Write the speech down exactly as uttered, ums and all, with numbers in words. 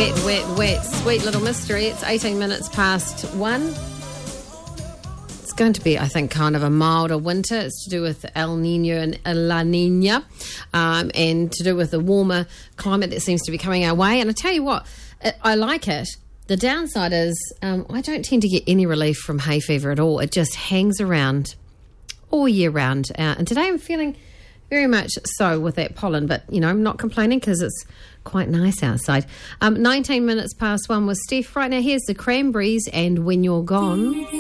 Wet, wet, wet. Sweet little mystery. It's eighteen minutes past one. It's going to be, I think, kind of a milder winter. It's to do with El Nino and La Nina, um, and to do with the warmer climate that seems to be coming our way. And I tell you what, I like it. The downside is um, I don't tend to get any relief from hay fever at all. It just hangs around all year round. Uh, and today I'm feeling very much so with that pollen, but, you know, I'm not complaining because it's quite nice outside. Um, nineteen minutes past one with Steph. Right now, here's the Cranberries and When You're Gone.